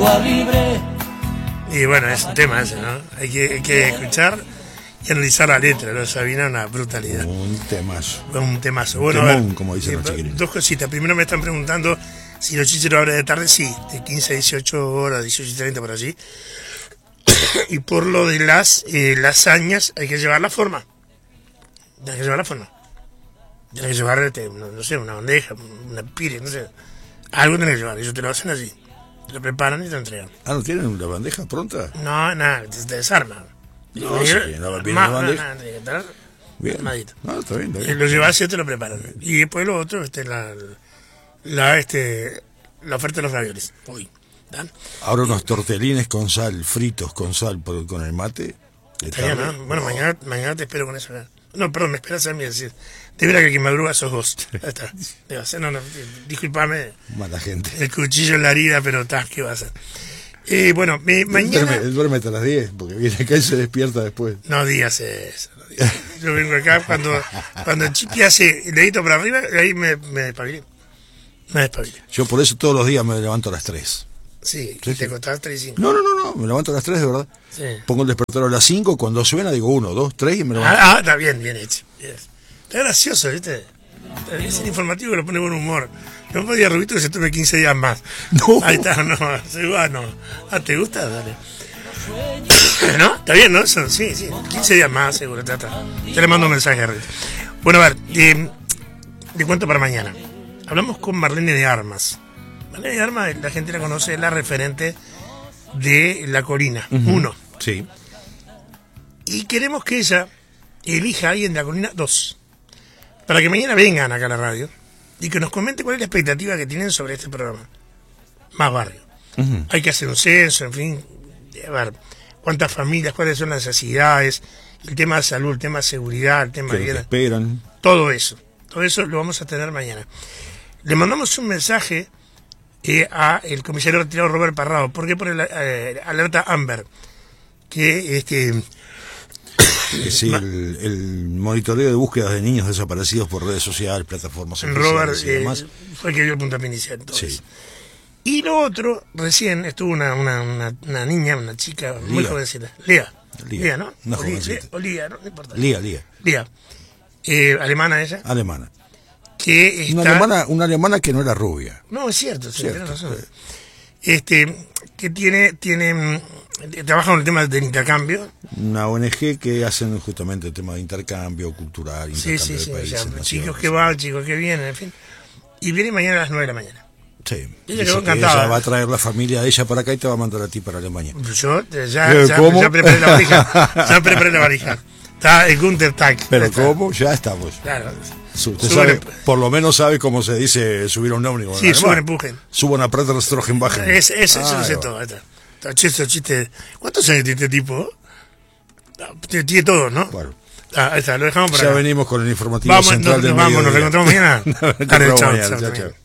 Y bueno, es un tema ese, ¿no? Hay que escuchar y analizar la letra, ¿no? Sabina, una brutalidad. Un temazo. Un temazo. Un Bueno, temón, como dicen los chiquillos. Dos cositas. Primero me están preguntando si los chicheros abren de tarde. Sí, de 15 a 18 horas, 18:30 por allí. Y por lo de las lasañas, hay que llevar la forma. Hay que llevar la forma. Tienes que llevar, no sé, una bandeja, una pire, no sé. Algo tenés que llevar. Ellos te lo hacen así. Te lo preparan y te lo entregan. Ah, ¿no tienen una bandeja pronta? No, nada, te desarman. No, sí, viene la bandeja. Bien. Armadito. No, está bien, está bien. Lo llevas y te lo preparan. Y después lo otro, la oferta de los raviolis. Hoy. ¿Dan? Ahora unos tortelines con sal, fritos con sal con el mate. Estaría, ¿no? Bueno, mañana te espero con eso. No, perdón, me esperas a mí decir. De verdad que quien madruga sos vos. Ahí está. No, disculpame. Mala gente. El cuchillo en la herida, pero ¿qué va a hacer? Bueno, mañana... Duerme hasta las 10, porque viene acá y se despierta después. No digas eso. Yo vengo acá cuando el Chipi hace el dedito para arriba, ahí me despabilé. Yo por eso todos los días me levanto a las 3. Sí, y te costás 3 y 5. No, me levanto a las 3 de verdad. Sí. Pongo el despertador a las 5, cuando suena digo 1, 2, 3 y me levanto. Está bien hecho. Está gracioso, ¿viste? Es el informativo que lo pone buen humor. No podía Rubito que se tome 15 días más. No. Ahí está, no. ¿Te gusta? Dale. ¿No? ¿Está bien, no? Sí, 15 días más, seguro. Ya está. Ya le mando un mensaje a Rubito. Bueno, a ver, te cuento para mañana. Hablamos con Marlene de Armas. Marlene de Armas, la gente la conoce, es la referente de La Colina 1. Sí. Y queremos que ella elija a alguien de La Colina 2. Para que mañana vengan acá a la radio y que nos comente cuál es la expectativa que tienen sobre este programa. Más barrio. Hay que hacer un censo, en fin, a ver cuántas familias, cuáles son las necesidades, el tema de salud, el tema de seguridad, el tema de vida. Esperan. Todo eso lo vamos a tener mañana. Le mandamos un mensaje a el comisario retirado Robert Parrado, porque por el alerta Amber, que sí, el monitoreo de búsquedas de niños desaparecidos por redes sociales, plataformas Robert y demás. Fue el que dio el puntapié inicial. Entonces. Sí. Y lo otro, recién estuvo una niña, una chica muy jovencita. Lía, ¿no? Una jovencita. Lía, ¿no? No importa. Lía. Alemana ella. Alemana. Que está... Una alemana que no era rubia. No, es cierto, sí, tienes razón. Que tiene trabaja con el tema del intercambio. Una ONG que hacen justamente el tema de intercambio cultural, intercambio de países. O sea, chicos que van, chicos que vienen, en fin. Y viene mañana a las 9 de la mañana. Sí. Ella quedó encantada. Ella va a traer la familia de ella para acá y te va a mandar a ti para Alemania. Yo ya preparé la valija. Está el Gunter Tag. Pero ¿cómo? Ya estamos. Claro. Usted sabe, por lo menos sabe cómo se dice subir a un ómnibus. Sí, suben, empujen. Suban a Prater Strogenbachen. Eso lo sé todo. Chiste. ¿Cuántos años tiene este tipo? Tiene todo, ¿no? Bueno. Ahí está, lo dejamos por acá. Ya venimos con el informativo central del mediodía. Nos reencontramos mañana. Chao.